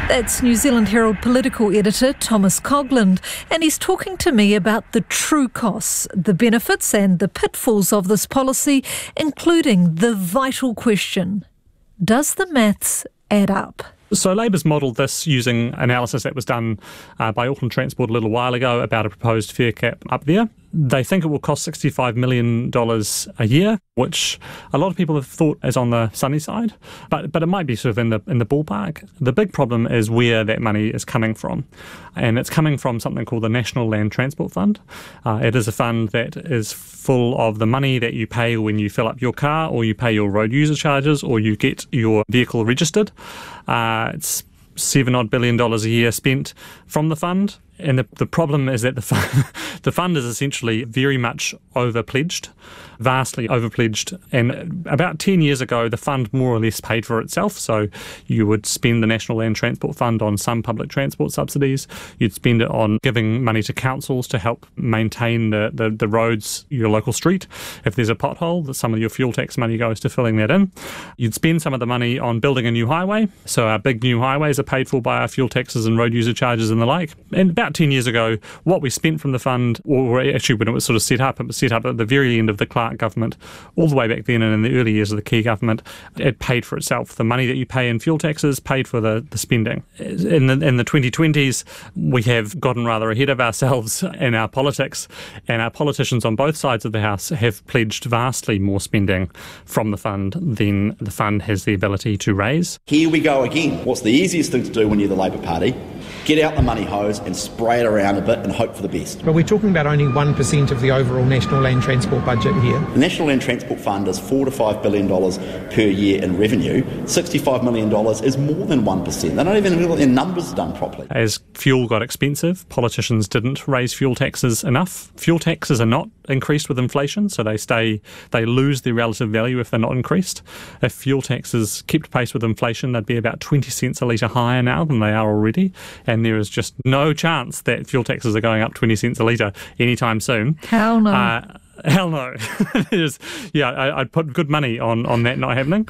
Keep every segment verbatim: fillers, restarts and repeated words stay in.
That's New Zealand Herald political editor Thomas Coughlan, and he's talking to me about the true costs, the benefits and the pitfalls of this policy, including the vital question: does the maths add up? So Labour's modelled this using analysis that was done uh, by Auckland Transport a little while ago about a proposed fare cap up there. They think it will cost sixty-five million dollars a year, which a lot of people have thought is on the sunny side, but but it might be sort of in the in the ballpark. The big problem is where that money is coming from, and it's coming from something called the National Land Transport Fund. Uh, it is a fund that is full of the money that you pay when you fill up your car, or you pay your road user charges, or you get your vehicle registered. Uh, it's seven odd billion dollars a year spent from the fund. And the, the problem is that the fund, the fund is essentially very much over-pledged, vastly over-pledged. And about ten years ago, the fund more or less paid for itself. So you would spend the National Land Transport Fund on some public transport subsidies. You'd spend it on giving money to councils to help maintain the, the, the roads, your local street. If there's a pothole, some of your fuel tax money goes to filling that in. You'd spend some of the money on building a new highway. So our big new highways are paid for by our fuel taxes and road user charges and the like. And about ten years ago, what we spent from the fund, or actually when it was sort of set up, it was set up at the very end of the Clark government, all the way back then and in the early years of the Key government, it paid for itself. The money that you pay in fuel taxes paid for the, the spending. In the, in the twenty twenties, we have gotten rather ahead of ourselves in our politics, and our politicians on both sides of the House have pledged vastly more spending from the fund than the fund has the ability to raise. Here we go again. What's the easiest thing to do when you're the Labour Party? Get out the money hose and spray it around a bit and hope for the best. But we're talking about only one percent of the overall National Land Transport budget here. The National Land Transport Fund is four to five billion dollars per year in revenue. sixty-five million dollars is more than one percent. They don't even have their numbers done properly. As fuel got expensive, politicians didn't raise fuel taxes enough. Fuel taxes are not increased with inflation, so they stay, they lose their relative value if they're not increased. If fuel taxes kept pace with inflation, they'd be about twenty cents a litre higher now than they are already, and there is just no chance that fuel taxes are going up twenty cents a litre anytime soon. Hell no. Uh, Hell no. Is, yeah, I, I'd put good money on, on that not happening.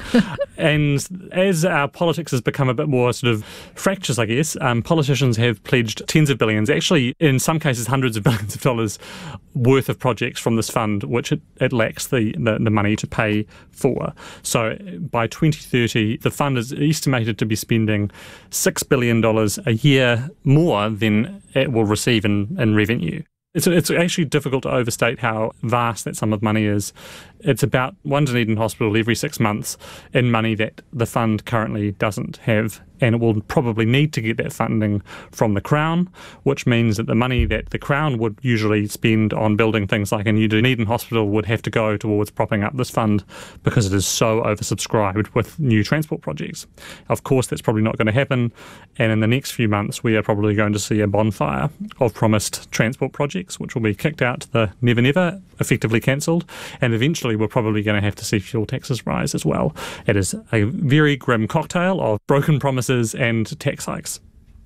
And as our politics has become a bit more sort of fractious, I guess, um, politicians have pledged tens of billions, actually in some cases hundreds of billions of dollars worth of projects from this fund, which it, it lacks the, the, the money to pay for. So by twenty thirty, the fund is estimated to be spending six billion dollars a year more than it will receive in, in revenue. It's it's actually difficult to overstate how vast that sum of money is. It's about one Dunedin hospital every six months in money that the fund currently doesn't have, and it will probably need to get that funding from the Crown, which means that the money that the Crown would usually spend on building things like a new Dunedin hospital would have to go towards propping up this fund because it is so oversubscribed with new transport projects. Of course, that's probably not going to happen, and in the next few months we are probably going to see a bonfire of promised transport projects, which will be kicked out to the never never, effectively cancelled, and eventually we're probably going to have to see fuel taxes rise as well. It is a very grim cocktail of broken promises and tax hikes.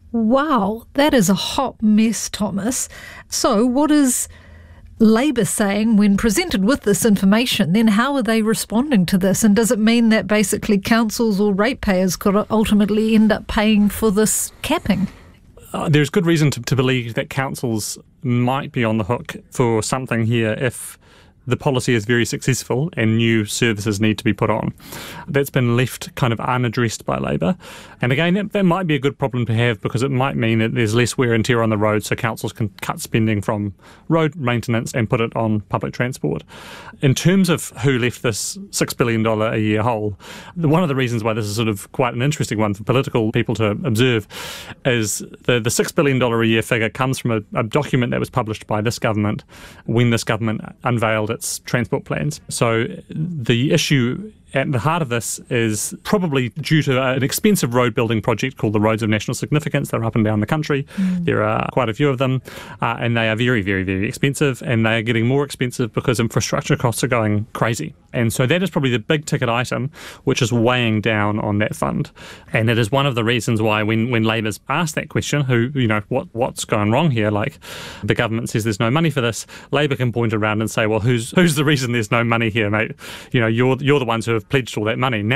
Wow, that is a hot mess, Thomas. So what is Labour saying when presented with this information? Then how are they responding to this? And does it mean that basically councils or ratepayers could ultimately end up paying for this capping? Uh, there's good reason to, to believe that councils might be on the hook for something here if the policy is very successful and new services need to be put on. That's been left kind of unaddressed by Labour. And again, that, that might be a good problem to have because it might mean that there's less wear and tear on the road, so councils can cut spending from road maintenance and put it on public transport. In terms of who left this six billion dollars a year hole, one of the reasons why this is sort of quite an interesting one for political people to observe is the, the six billion dollars a year figure comes from a, a document that was published by this government when this government unveiled its transport plans. So the issue at the heart of this is probably due to an expensive road building project called the Roads of National Significance. They're up and down the country. Mm. There are quite a few of them, uh, and they are very, very, very expensive, and they are getting more expensive because infrastructure costs are going crazy. And so that is probably the big ticket item which is weighing down on that fund. And it is one of the reasons why when, when Labour's asked that question, who, you know, what what's going wrong here? Like, the government says there's no money for this. Labour can point around and say, well, who's who's the reason there's no money here, mate? You know, you're you're the ones who have pledged all that money. Now,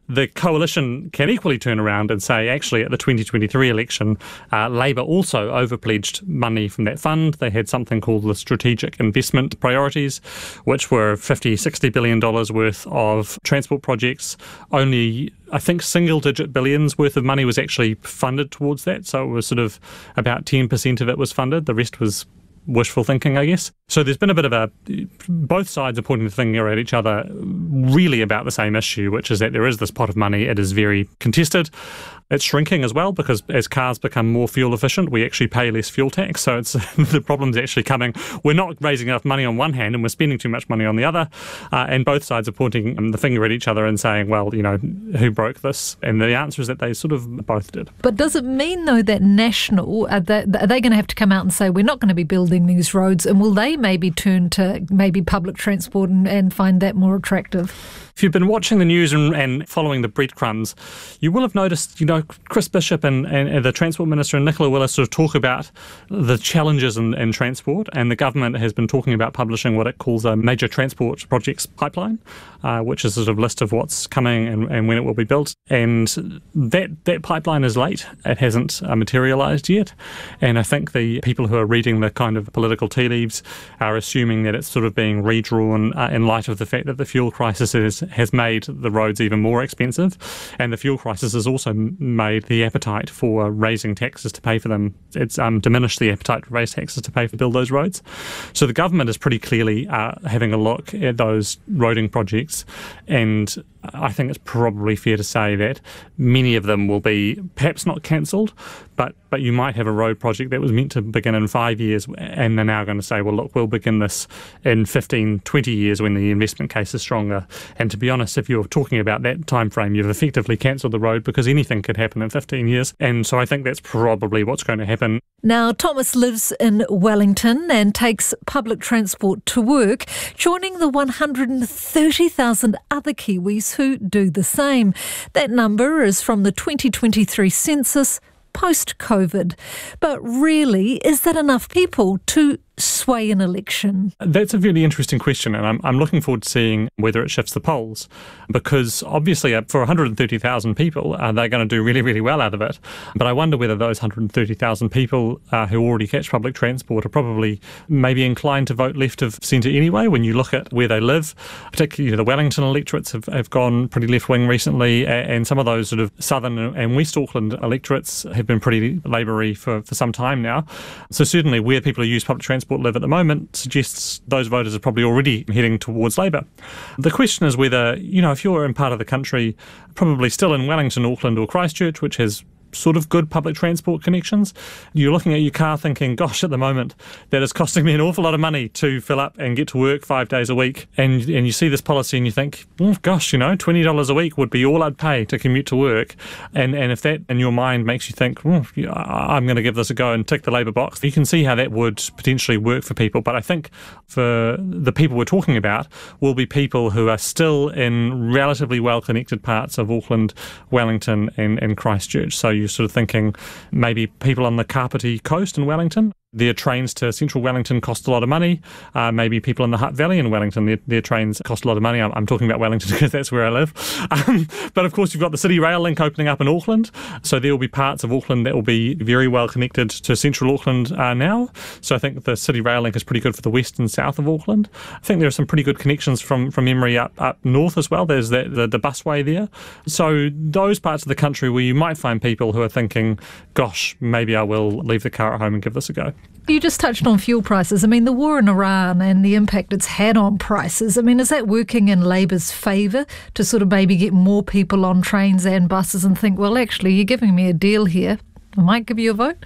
the coalition can equally turn around and say, actually, at the twenty twenty-three election, uh, Labour also overpledged money from that fund. They had something called the Strategic Investment Priorities, which were fifty, sixty billion dollars worth of transport projects. Only, I think, single-digit billions worth of money was actually funded towards that. So it was sort of about ten percent of it was funded. The rest was wishful thinking, I guess. So there's been a bit of a... Both sides are pointing the finger at each other really about the same issue, which is that there is this pot of money. It is very contested. It's shrinking as well because as cars become more fuel efficient, we actually pay less fuel tax. So it's the problem's actually coming. We're not raising enough money on one hand and we're spending too much money on the other. Uh, and both sides are pointing um, the finger at each other and saying, well, you know, who broke this? And the answer is that they sort of both did. But does it mean, though, that National, are they, are they going to have to come out and say, we're not going to be building these roads? And will they maybe turn to maybe public transport and, and find that more attractive? If you've been watching the news and, and following the breadcrumbs, you will have noticed, you know, Chris Bishop and, and, and the Transport Minister and Nicola Willis sort of talk about the challenges in, in transport, and the government has been talking about publishing what it calls a major transport projects pipeline, uh, which is a sort of list of what's coming and, and when it will be built. And that, that pipeline is late. It hasn't uh, materialised yet. And I think the people who are reading the kind of political tea leaves are assuming that it's sort of being redrawn uh, in light of the fact that the fuel crisis is has made the roads even more expensive, and the fuel crisis has also made the appetite for raising taxes to pay for them. It's um, diminished the appetite to raise taxes to pay for build those roads. So the government is pretty clearly uh, having a look at those roading projects, and I think it's probably fair to say that many of them will be perhaps not cancelled, but but you might have a road project that was meant to begin in five years and they're now going to say, well, look, we'll begin this in fifteen, twenty years when the investment case is stronger. And to be honest, if you're talking about that time frame, you've effectively cancelled the road because anything could happen in fifteen years. And so I think that's probably what's going to happen. Now, Thomas lives in Wellington and takes public transport to work, joining the one hundred thirty thousand other Kiwis who do the same. That number is from the twenty twenty-three census post-COVID. But really, is that enough people to sway an election? That's a really interesting question, and I'm, I'm looking forward to seeing whether it shifts the polls, because obviously uh, for one hundred thirty thousand people, uh, they're going to do really, really well out of it. But I wonder whether those one hundred thirty thousand people uh, who already catch public transport are probably maybe inclined to vote left of centre anyway, when you look at where they live. Particularly, you know, the Wellington electorates have, have gone pretty left-wing recently, and some of those sort of southern and West Auckland electorates have been pretty Laboury for, for some time now. So certainly where people who use public transport live at the moment suggests those voters are probably already heading towards Labour. The question is whether, you know, if you're in part of the country, probably still in Wellington, Auckland or Christchurch, which has sort of good public transport connections, you're looking at your car thinking, gosh, at the moment that is costing me an awful lot of money to fill up and get to work five days a week. And and you see this policy and you think, oh, gosh, you know, twenty dollars a week would be all I'd pay to commute to work. And and if that in your mind makes you think, oh, I'm going to give this a go and tick the Labour box, you can see how that would potentially work for people. But I think for the people we're talking about will be people who are still in relatively well-connected parts of Auckland, Wellington and, and Christchurch. So you're sort of thinking maybe people on the Kapiti coast in Wellington. Their trains to central Wellington cost a lot of money. Uh, maybe people in the Hutt Valley in Wellington, their, their trains cost a lot of money. I'm, I'm talking about Wellington because that's where I live. Um, but of course, you've got the City Rail link opening up in Auckland. So there will be parts of Auckland that will be very well connected to central Auckland uh, now. So I think the City Rail link is pretty good for the west and south of Auckland. I think there are some pretty good connections from, from Emery up, up north as well. There's the, the, the busway there. So those parts of the country where you might find people who are thinking, gosh, maybe I will leave the car at home and give this a go. You just touched on fuel prices. I mean, the war in Iran and the impact it's had on prices. I mean, is that working in Labour's favour to sort of maybe get more people on trains and buses and think, well, actually, you're giving me a deal here. I might give you a vote?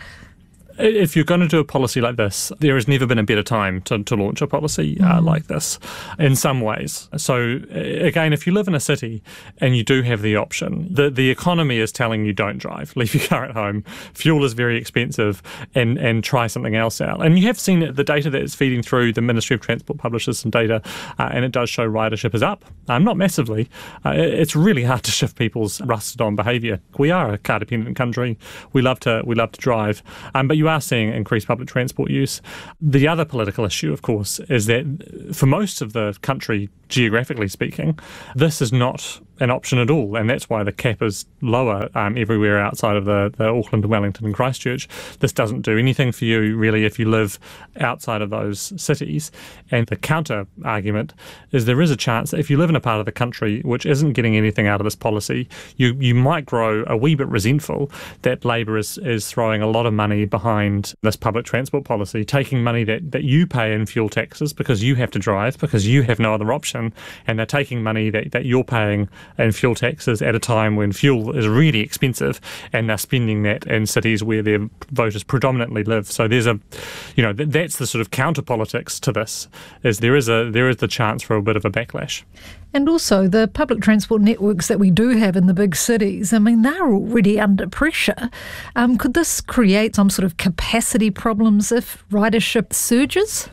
If you're going to do a policy like this, there has never been a better time to, to launch a policy uh, mm. like this in some ways. So again, if you live in a city and you do have the option, the, the economy is telling you don't drive, leave your car at home, fuel is very expensive, and, and try something else out. And you have seen the data that is feeding through the Ministry of Transport publishes some data, uh, and it does show ridership is up, um, not massively. Uh, it's really hard to shift people's rusted on behaviour. We are a car-dependent country. We love to we love to drive, um, but you you are seeing increased public transport use. The other political issue, of course, is that for most of the country, geographically speaking, this is not an option at all, and that's why the cap is lower um, everywhere outside of the, the Auckland, Wellington and Christchurch. This doesn't do anything for you really if you live outside of those cities. And the counter argument is there is a chance that if you live in a part of the country which isn't getting anything out of this policy, you, you might grow a wee bit resentful that Labour is, is throwing a lot of money behind this public transport policy, taking money that, that you pay in fuel taxes because you have to drive, because you have no other option, and they're taking money that, that you're paying in fuel taxes at a time when fuel is really expensive, and they're spending that in cities where their voters predominantly live. So there's a, you know, th- that's the sort of counter politics to this, is there is a there is the chance for a bit of a backlash. And also the public transport networks that we do have in the big cities, I mean, they're already under pressure. Um, could this create some sort of capacity problems if ridership surges?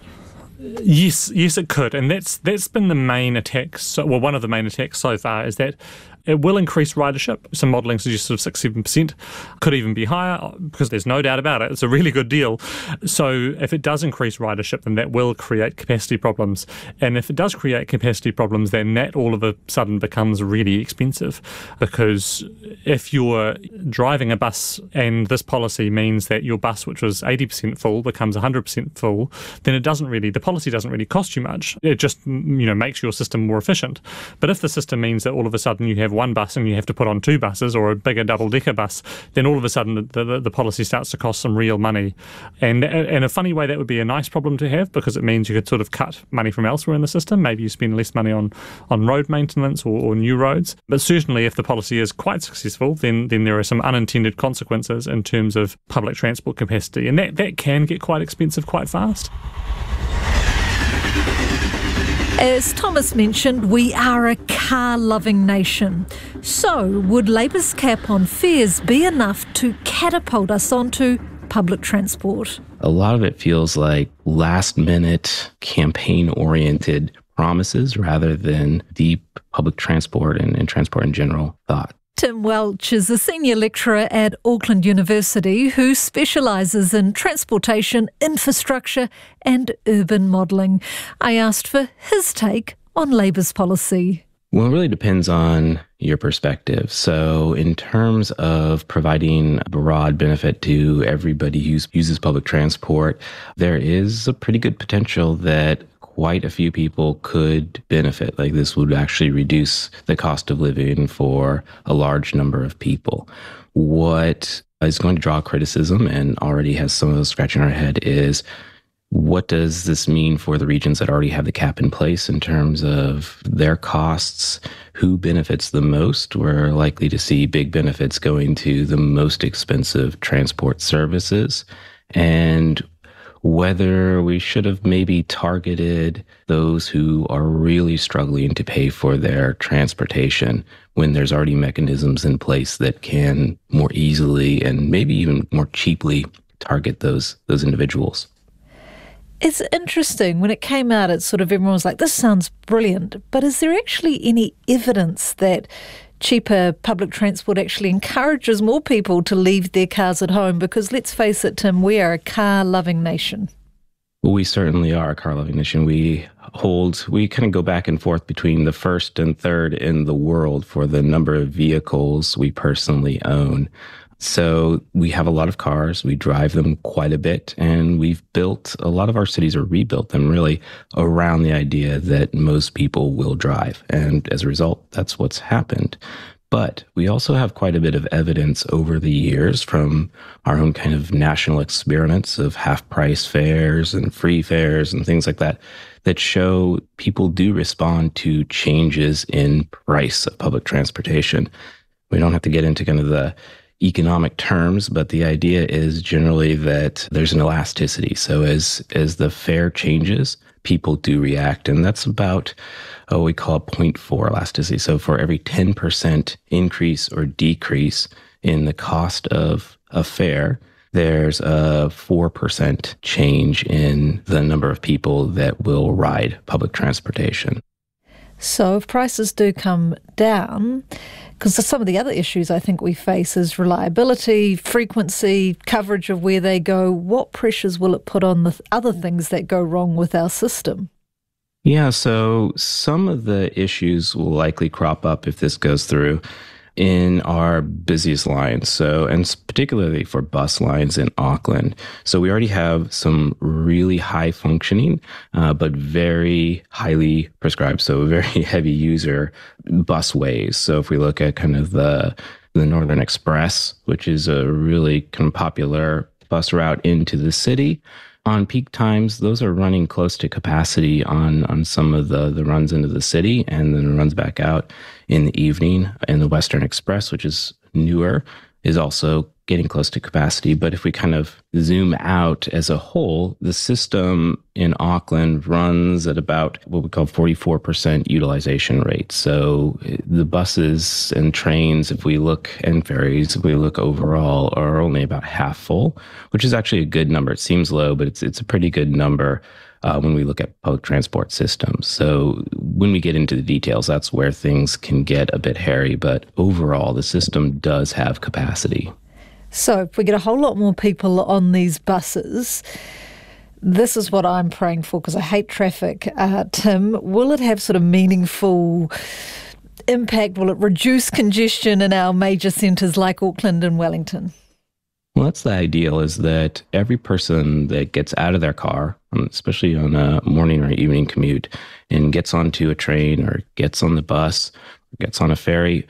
Yes, yes, it could, and that's that's been the main attack. So, well, one of the main attacks so far is that it will increase ridership. Some modelling suggests sort of six, seven percent, could even be higher, because there's no doubt about it. It's a really good deal. So if it does increase ridership, then that will create capacity problems. And if it does create capacity problems, then that all of a sudden becomes really expensive, because if you're driving a bus and this policy means that your bus, which was eighty percent full, becomes one hundred percent full, then it doesn't really, the policy doesn't really cost you much. It just, you know, makes your system more efficient. But if the system means that all of a sudden you have one bus and you have to put on two buses, or a bigger double-decker bus, then all of a sudden the, the, the policy starts to cost some real money. And in a funny way, that would be a nice problem to have, because it means you could sort of cut money from elsewhere in the system. Maybe you spend less money on, on road maintenance or, or new roads. But certainly if the policy is quite successful, then, then there are some unintended consequences in terms of public transport capacity. And that, that can get quite expensive quite fast. As Thomas mentioned, we are a car-loving nation. So would Labour's cap on fares be enough to catapult us onto public transport? A lot of it feels like last-minute, campaign-oriented promises rather than deep public transport and, and transport in general thought. Tim Welch is a senior lecturer at Auckland University who specialises in transportation, infrastructure and urban modelling. I asked for his take on Labour's policy. Well, it really depends on your perspective. So in terms of providing broad benefit to everybody who uses public transport, there is a pretty good potential that quite a few people could benefit. Like, this would actually reduce the cost of living for a large number of people. What is going to draw criticism, and already has some of us scratching our head, is what does this mean for the regions that already have the cap in place in terms of their costs? Who benefits the most? We're likely to see big benefits going to the most expensive transport services. And whether we should have maybe targeted those who are really struggling to pay for their transportation when there's already mechanisms in place that can more easily and maybe even more cheaply target those those individuals. It's interesting. When it came out, it's sort of everyone was like, this sounds brilliant. But is there actually any evidence that cheaper public transport actually encourages more people to leave their cars at home? Because let's face it, Tim, we are a car-loving nation. Well, we certainly are a car-loving nation. We hold, we kind of go back and forth between the first and third in the world for the number of vehicles we personally own. So we have a lot of cars, we drive them quite a bit, and we've built, a lot of our cities, or rebuilt them really, around the idea that most people will drive. And as a result, that's what's happened. But we also have quite a bit of evidence over the years from our own kind of national experiments of half-price fares and free fares and things like that, that show people do respond to changes in price of public transportation. We don't have to get into kind of the economic terms, but the idea is generally that there's an elasticity. So as as the fare changes, people do react. And that's about, oh, we call it zero point four elasticity. So for every ten percent increase or decrease in the cost of a fare, there's a four percent change in the number of people that will ride public transportation. So if prices do come down, because some of the other issues I think we face is reliability, frequency, coverage of where they go, what pressures will it put on the other things that go wrong with our system? Yeah, so some of the issues will likely crop up if this goes through in our busiest lines, so and particularly for bus lines in Auckland. So we already have some really high functioning, uh, but very highly prescribed, so very heavy user busways. So if we look at kind of the the Northern Express, which is a really kind of popular bus route into the city, on peak times, those are running close to capacity on, on some of the, the runs into the city, and then runs back out in the evening. And the Western Express, which is newer, is also getting close to capacity. But if we kind of zoom out as a whole, the system in Auckland runs at about what we call forty-four percent utilization rate. So the buses and trains, if we look, and ferries, if we look overall, are only about half full, which is actually a good number. It seems low, but it's it's a pretty good number uh, when we look at public transport systems. So when we get into the details, that's where things can get a bit hairy. But overall, the system does have capacity. So if we get a whole lot more people on these buses, this is what I'm praying for, because I hate traffic. Uh, Tim, will it have sort of meaningful impact? Will it reduce congestion in our major centres like Auckland and Wellington? Well, that's the ideal, is that every person that gets out of their car, especially on a morning or evening commute, and gets onto a train or gets on the bus, or gets on a ferry,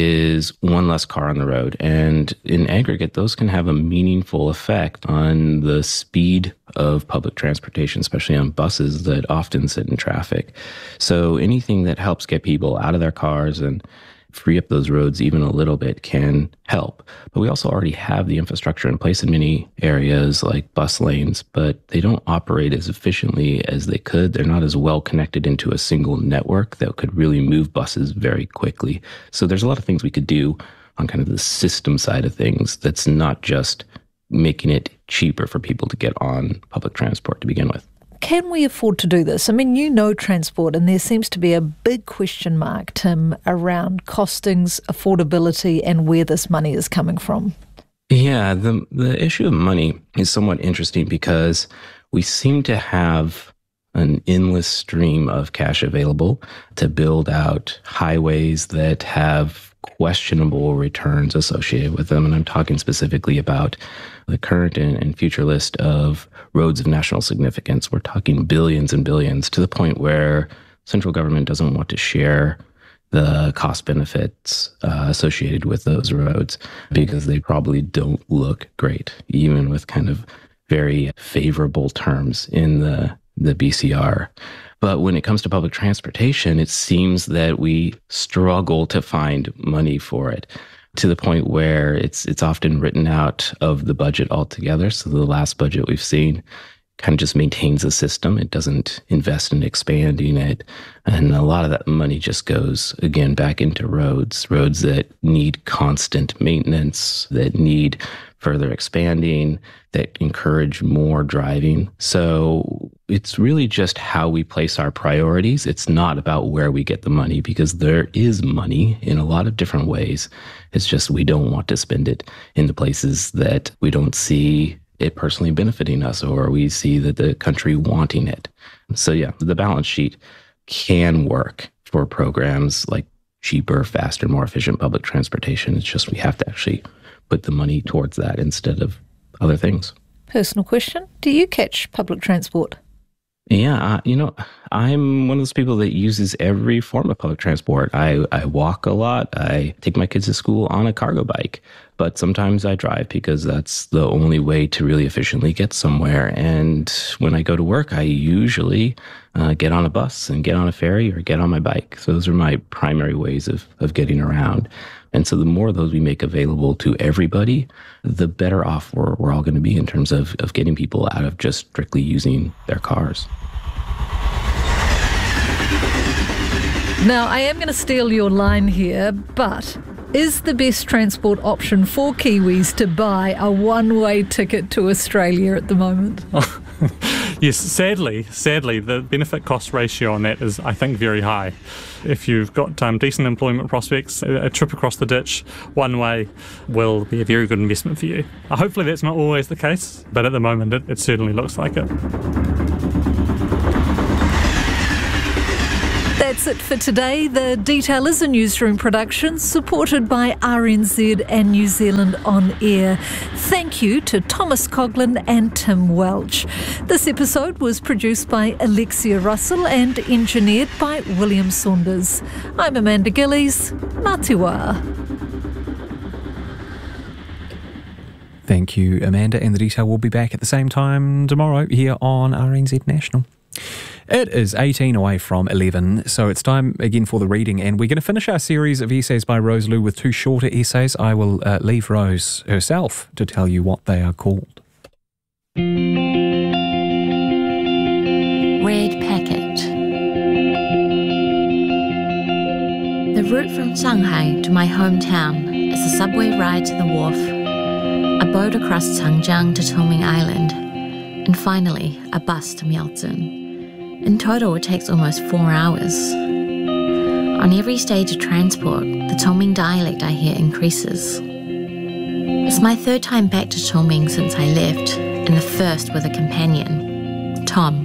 is one less car on the road. And in aggregate, those can have a meaningful effect on the speed of public transportation, especially on buses that often sit in traffic. So anything that helps get people out of their cars and free up those roads even a little bit can help. But we also already have the infrastructure in place in many areas like bus lanes, but they don't operate as efficiently as they could. They're not as well connected into a single network that could really move buses very quickly. So there's a lot of things we could do on kind of the system side of things that's not just making it cheaper for people to get on public transport to begin with. Can we afford to do this? I mean, you know transport, and there seems to be a big question mark, Tim, around costings, affordability, and where this money is coming from. Yeah, the the issue of money is somewhat interesting because we seem to have an endless stream of cash available to build out highways that have questionable returns associated with them. And I'm talking specifically about the current and, and future list of roads of national significance. We're talking billions and billions, to the point where central government doesn't want to share the cost benefits uh, associated with those roads because they probably don't look great, even with kind of very favorable terms in the, the B C R. But when it comes to public transportation, it seems that we struggle to find money for it, to the point where it's it's often written out of the budget altogether. So the last budget we've seen kind of just maintains the system. It doesn't invest in expanding it. And a lot of that money just goes, again, back into roads, roads that need constant maintenance, that need further expanding, that encourage more driving. So it's really just how we place our priorities. It's not about where we get the money, because there is money in a lot of different ways. It's just we don't want to spend it in the places that we don't see it personally benefiting us, or we see that the country wanting it. So yeah, the balance sheet can work for programs like cheaper, faster, more efficient public transportation. It's just we have to actually put the money towards that instead of other things. Personal question. Do you catch public transport? Yeah, uh, you know, I'm one of those people that uses every form of public transport. I, I walk a lot. I take my kids to school on a cargo bike, but sometimes I drive because that's the only way to really efficiently get somewhere. And when I go to work, I usually uh, get on a bus and get on a ferry or get on my bike. So those are my primary ways of, of getting around. And so the more of those we make available to everybody, the better off we're, we're all going to be in terms of, of getting people out of just strictly using their cars. Now, I am going to steal your line here, but is the best transport option for Kiwis to buy a one-way ticket to Australia at the moment? Yes, sadly, sadly, the benefit-cost ratio on that is, I think, very high. If you've got um, decent employment prospects, a, a trip across the ditch one way will be a very good investment for you. Uh, hopefully that's not always the case, but at the moment it, it certainly looks like it. That's it for today. The Detail is a newsroom production supported by R N Z and New Zealand On Air. Thank you to Thomas Coughlin and Tim Welch. This episode was produced by Alexia Russell and engineered by William Saunders. I'm Amanda Gillies. Ngā te wā. Thank you, Amanda, and The Detail will be back at the same time tomorrow here on R N Z National. It is eighteen away from eleven, so it's time again for the reading, and we're going to finish our series of essays by Rose Liu with two shorter essays. I will uh, leave Rose herself to tell you what they are called. Red Packet. The route from Shanghai to my hometown is a subway ride to the wharf, a boat across Changjiang to Toming Island, and finally a bus to Miaozhen. In total, it takes almost four hours. On every stage of transport, the Toming dialect I hear increases. It's my third time back to Toming since I left, and the first with a companion, Tom.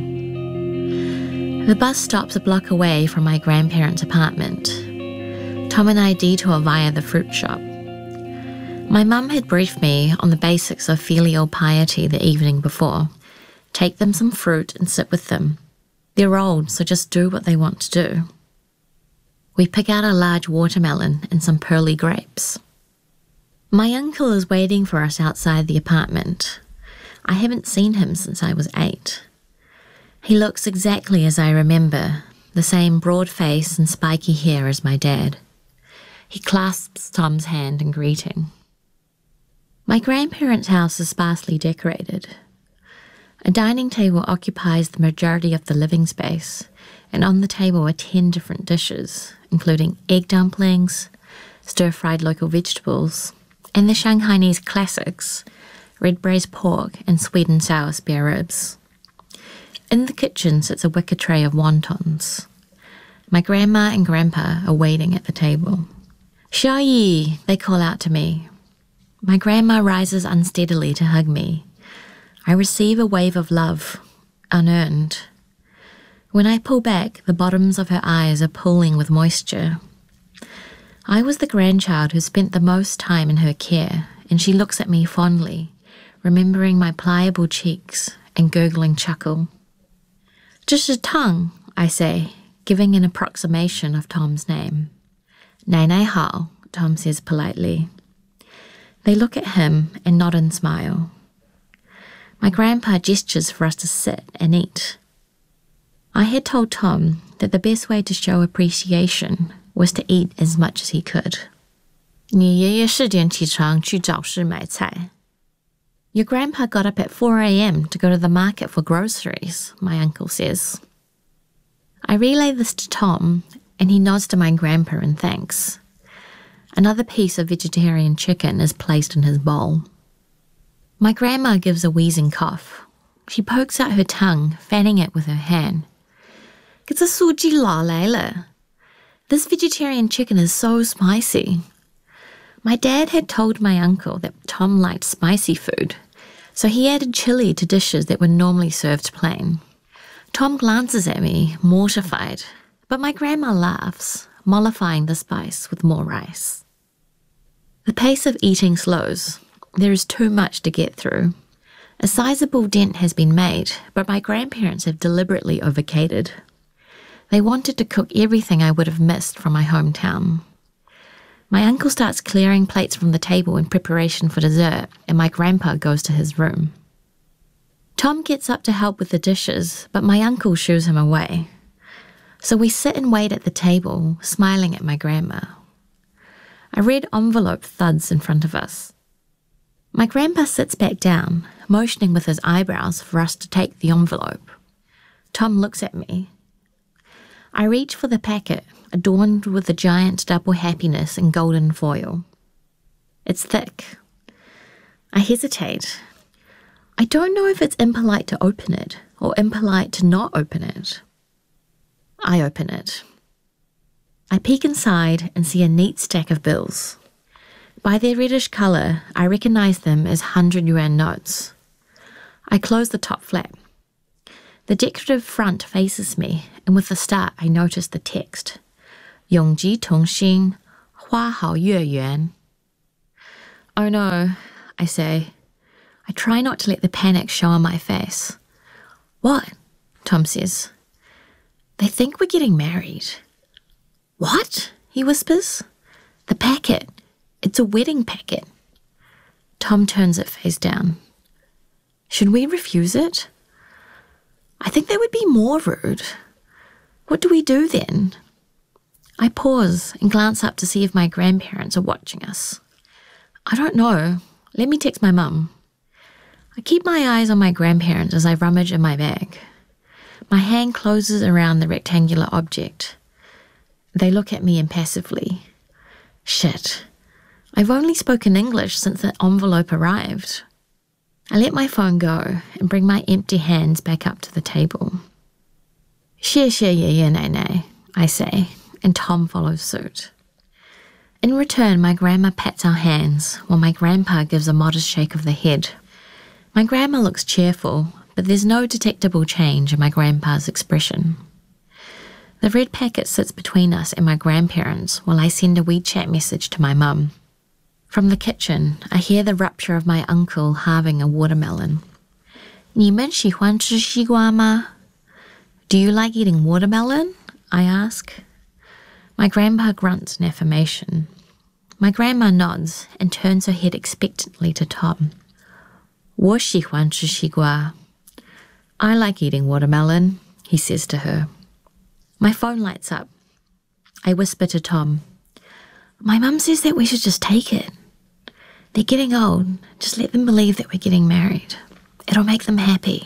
The bus stops a block away from my grandparents' apartment. Tom and I detour via the fruit shop. My mum had briefed me on the basics of filial piety the evening before. Take them some fruit and sit with them. They're old, so just do what they want to do. We pick out a large watermelon and some pearly grapes. My uncle is waiting for us outside the apartment. I haven't seen him since I was eight. He looks exactly as I remember, the same broad face and spiky hair as my dad. He clasps Tom's hand in greeting. My grandparents' house is sparsely decorated. A dining table occupies the majority of the living space, and on the table are ten different dishes, including egg dumplings, stir-fried local vegetables, and the Shanghainese classics, red braised pork and sweet and sour spare ribs. In the kitchen sits a wicker tray of wontons. My grandma and grandpa are waiting at the table. Xiaoyi, they call out to me. My grandma rises unsteadily to hug me. I receive a wave of love, unearned. When I pull back, the bottoms of her eyes are pooling with moisture. I was the grandchild who spent the most time in her care, and she looks at me fondly, remembering my pliable cheeks and gurgling chuckle. 这是Tang, I say, giving an approximation of Tom's name. 奶奶好, Tom says politely. They look at him and nod and smile. My grandpa gestures for us to sit and eat. I had told Tom that the best way to show appreciation was to eat as much as he could. 你爷爷是点起床去早市买菜. Your grandpa got up at four a.m. to go to the market for groceries, my uncle says. I relay this to Tom, and he nods to my grandpa in thanks. Another piece of vegetarian chicken is placed in his bowl. My grandma gives a wheezing cough. She pokes out her tongue, fanning it with her hand. 可是素鸡老来了. This vegetarian chicken is so spicy. My dad had told my uncle that Tom liked spicy food, so he added chili to dishes that were normally served plain. Tom glances at me, mortified, but my grandma laughs, mollifying the spice with more rice. The pace of eating slows. There is too much to get through. A sizable dent has been made, but my grandparents have deliberately overcatered. They wanted to cook everything I would have missed from my hometown. My uncle starts clearing plates from the table in preparation for dessert, and my grandpa goes to his room. Tom gets up to help with the dishes, but my uncle shoos him away. So we sit and wait at the table, smiling at my grandma. A red envelope thuds in front of us. My grandpa sits back down, motioning with his eyebrows for us to take the envelope. Tom looks at me. I reach for the packet, adorned with a giant double happiness in golden foil. It's thick. I hesitate. I I don't know if it's impolite to open it or impolite to not open it. I open it. I peek inside and see a neat stack of bills. By their reddish colour, I recognise them as hundred yuan notes. I close the top flap. The decorative front faces me, and with the start I notice the text. 永吉同心，花好月圆. Oh no, I say. I try not to let the panic show on my face. What? Tom says. They think we're getting married. What? He whispers. The packet. It's a wedding packet. Tom turns it face down. Should we refuse it? I think that would be more rude. What do we do then? I pause and glance up to see if my grandparents are watching us. I don't know. Let me text my mum. I keep my eyes on my grandparents as I rummage in my bag. My hand closes around the rectangular object. They look at me impassively. Shit. I've only spoken English since the envelope arrived. I let my phone go and bring my empty hands back up to the table. 谢谢爷爷奶奶, I say, and Tom follows suit. In return, my grandma pats our hands, while my grandpa gives a modest shake of the head. My grandma looks cheerful, but there's no detectable change in my grandpa's expression. The red packet sits between us and my grandparents while I send a WeChat message to my mum. From the kitchen, I hear the rupture of my uncle halving a watermelon. 你们喜欢吃西瓜吗? Do you like eating watermelon? I ask. My grandpa grunts in affirmation. My grandma nods and turns her head expectantly to Tom. 我喜欢吃西瓜. I like eating watermelon, he says to her. My phone lights up. I whisper to Tom. My mum says that we should just take it. They're getting old. Just let them believe that we're getting married. It'll make them happy.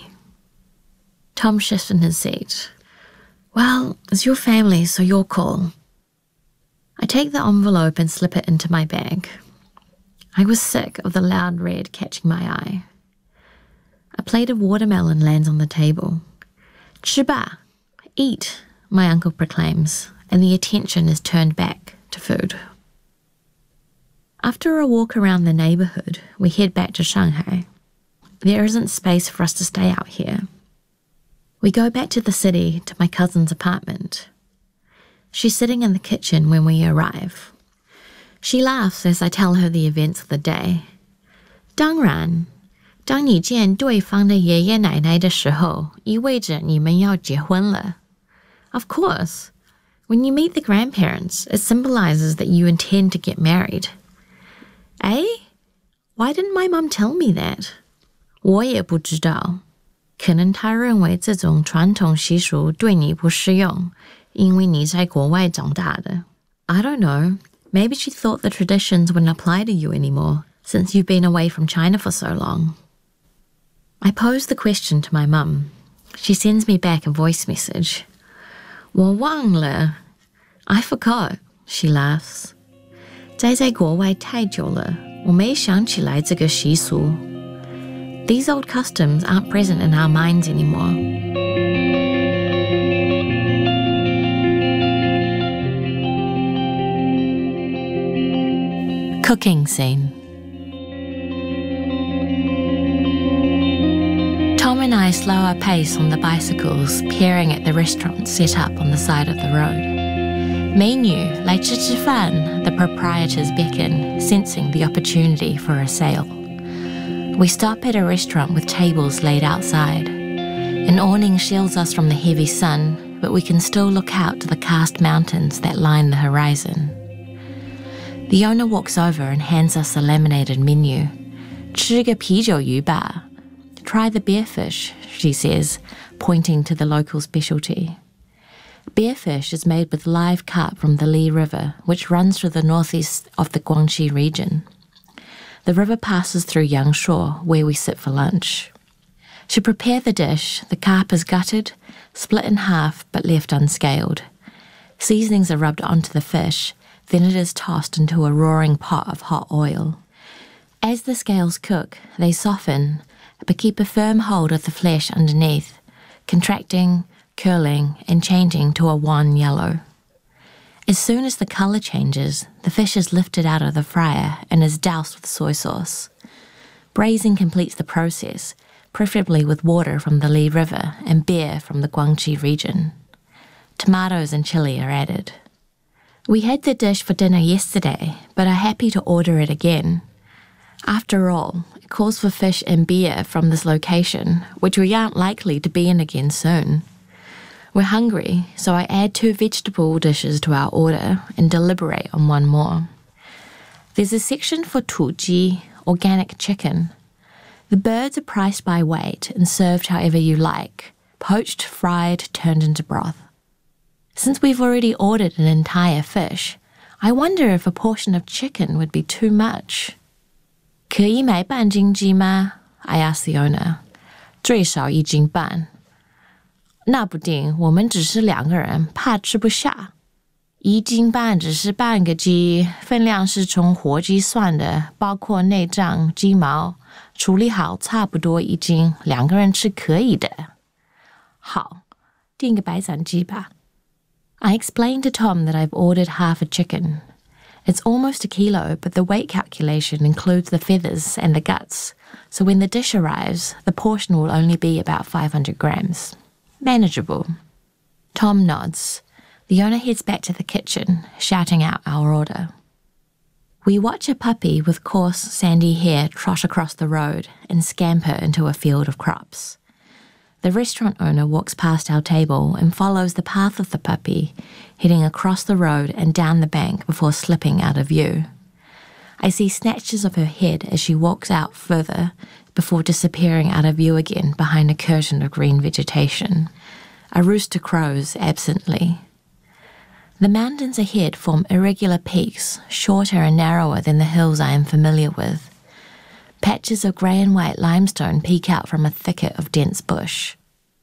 Tom shifts in his seat. Well, it's your family, so your call. I take the envelope and slip it into my bag. I was sick of the loud red catching my eye. A plate of watermelon lands on the table. 吃吧, eat, my uncle proclaims, and the attention is turned back to food. After a walk around the neighbourhood, we head back to Shanghai. There isn't space for us to stay out here. We go back to the city to my cousin's apartment. She's sitting in the kitchen when we arrive. She laughs as I tell her the events of the day. 当然, 当你见对方的爷爷奶奶的时候, 意味着你们要结婚了. Of course. When you meet the grandparents, it symbolises that you intend to get married. Eh? Why didn't my mum tell me that? 我也不知道. 可能她认为这种传统习俗对你不适用，因为你在国外长大的. I don't know. Maybe she thought the traditions wouldn't apply to you anymore, since you've been away from China for so long. I pose the question to my mum. She sends me back a voice message. 我忘了. I forgot, she laughs. 待在国外太久了，我没想起来这个习俗. These old customs aren't present in our minds anymore. Cooking scene. Tom and I slow our pace on the bicycles, peering at the restaurant set up on the side of the road. 美女，来吃吃饭, the proprietors beckon, sensing the opportunity for a sale. We stop at a restaurant with tables laid outside. An awning shields us from the heavy sun, but we can still look out to the karst mountains that line the horizon. The owner walks over and hands us a laminated menu. 吃个啤酒鱼吧. Try the bearfish, she says, pointing to the local specialty. Bearfish is made with live carp from the Li River, which runs through the northeast of the Guangxi region. The river passes through Yangshuo, where we sit for lunch. To prepare the dish, the carp is gutted, split in half but left unscaled. Seasonings are rubbed onto the fish, then it is tossed into a roaring pot of hot oil. As the scales cook, they soften, but keep a firm hold of the flesh underneath, contracting, curling, and changing to a wan yellow. As soon as the colour changes, the fish is lifted out of the fryer and is doused with soy sauce. Braising completes the process, preferably with water from the Li River and beer from the Guangxi region. Tomatoes and chili are added. We had the dish for dinner yesterday, but are happy to order it again. After all, it calls for fish and beer from this location, which we aren't likely to be in again soon. We're hungry, so I add two vegetable dishes to our order and deliberate on one more. There's a section for tuji, organic chicken. The birds are priced by weight and served however you like, poached, fried, turned into broth. Since we've already ordered an entire fish, I wonder if a portion of chicken would be too much. 可以买半斤鸡吗? I asked the owner. 最少一斤半。那不定，我们只是两个人，怕吃不下。一斤半只是半个鸡，分量是从活鸡算的，包括内脏、鸡毛，处理好差不多一斤，两个人吃可以的。好，订个白斩鸡吧。I explained to Tom that I've ordered half a chicken. It's almost a kilo, but the weight calculation includes the feathers and the guts, so when the dish arrives, the portion will only be about five hundred grams. Manageable. Tom nods. The owner heads back to the kitchen, shouting out our order. We watch a puppy with coarse, sandy hair trot across the road and scamper into a field of crops. The restaurant owner walks past our table and follows the path of the puppy, heading across the road and down the bank before slipping out of view. I see snatches of her head as she walks out further before disappearing out of view again behind a curtain of green vegetation. A rooster crows absently. The mountains ahead form irregular peaks, shorter and narrower than the hills I am familiar with. Patches of grey and white limestone peek out from a thicket of dense bush.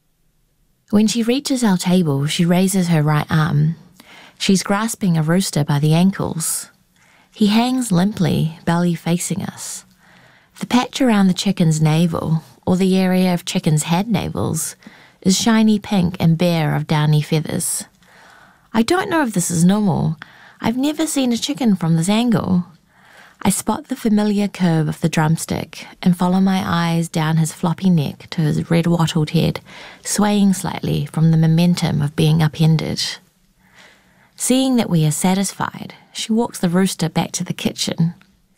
When she reaches our table, she raises her right arm. She's grasping a rooster by the ankles. He hangs limply, belly facing us. The patch around the chicken's navel, or the area of chickens' head navels, is shiny pink and bare of downy feathers. I don't know if this is normal. I've never seen a chicken from this angle. I spot the familiar curve of the drumstick and follow my eyes down his floppy neck to his red wattled head, swaying slightly from the momentum of being upended. Seeing that we are satisfied, she walks the rooster back to the kitchen.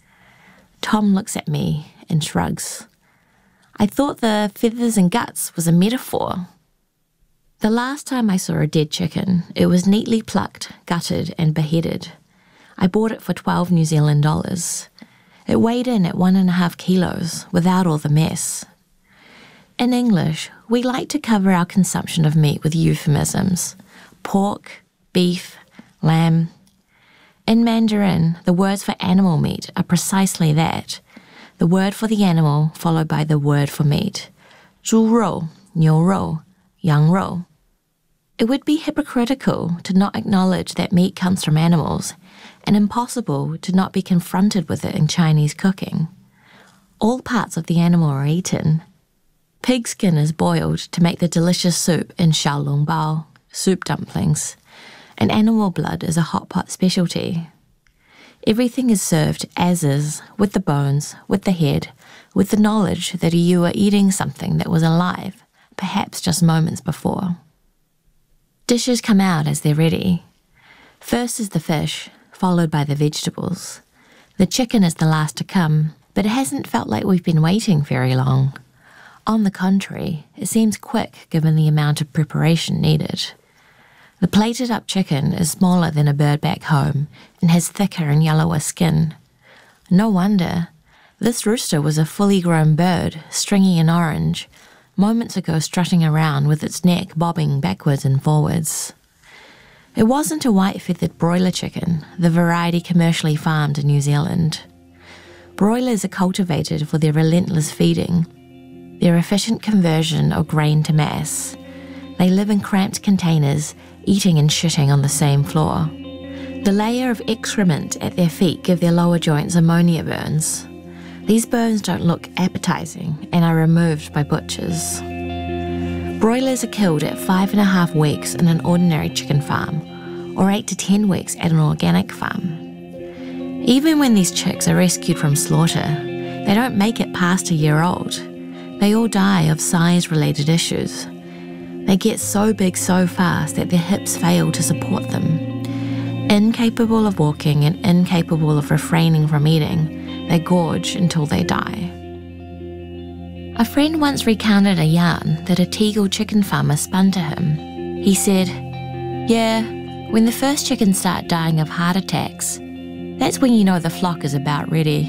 Tom looks at me and shrugs. I thought the feathers and guts was a metaphor. The last time I saw a dead chicken, it was neatly plucked, gutted and beheaded. I bought it for twelve New Zealand dollars. It weighed in at one and a half kilos, without all the mess. In English, we like to cover our consumption of meat with euphemisms. Pork, beef, lamb. In Mandarin, the words for animal meat are precisely that. The word for the animal followed by the word for meat. 猪肉, 牛肉, 羊肉. It would be hypocritical to not acknowledge that meat comes from animals, and impossible to not be confronted with it in Chinese cooking. All parts of the animal are eaten. Pig skin is boiled to make the delicious soup in xiaolongbao, soup dumplings, and animal blood is a hot pot specialty. Everything is served as is, with the bones, with the head, with the knowledge that you are eating something that was alive, perhaps just moments before. Dishes come out as they're ready. First is the fish, followed by the vegetables. The chicken is the last to come, but it hasn't felt like we've been waiting very long. On the contrary, it seems quick given the amount of preparation needed. The plated up chicken is smaller than a bird back home and has thicker and yellower skin. No wonder. This rooster was a fully grown bird, stringy and orange, moments ago strutting around with its neck bobbing backwards and forwards. It wasn't a white-feathered broiler chicken, the variety commercially farmed in New Zealand. Broilers are cultivated for their relentless feeding, their efficient conversion of grain to mass. They live in cramped containers, eating and shitting on the same floor. The layer of excrement at their feet give their lower joints ammonia burns. These bones don't look appetising and are removed by butchers. Broilers are killed at five and a half weeks in an ordinary chicken farm, or eight to ten weeks at an organic farm. Even when these chicks are rescued from slaughter, they don't make it past a year old. They all die of size-related issues. They get so big so fast that their hips fail to support them. Incapable of walking and incapable of refraining from eating, they gorge until they die. A friend once recounted a yarn that a Tegel chicken farmer spun to him. He said, "Yeah, when the first chickens start dying of heart attacks, that's when you know the flock is about ready."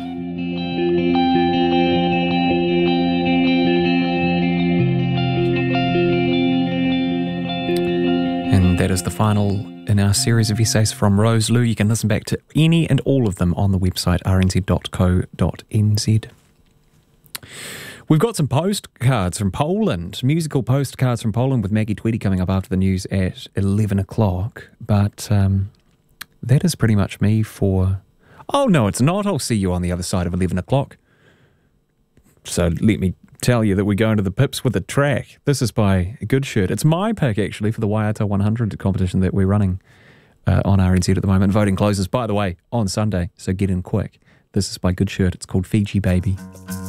And that is the final in our series of essays from Rose Liu. You can listen back to any and all of them on the website r n z dot co dot n z. We've got some postcards from Poland, musical postcards from Poland with Maggie Tweedy coming up after the news at eleven o'clock. But um, that is pretty much me for... Oh, no, it's not. I'll see you on the other side of eleven o'clock. So let me tell you that we're going to the Pips with a track. This is by Good Shirt. It's my pick, actually, for the Waiata one hundred competition that we're running uh, on R N Z at the moment. Voting closes, by the way, on Sunday, so get in quick. This is by Good Shirt. It's called Fiji Baby.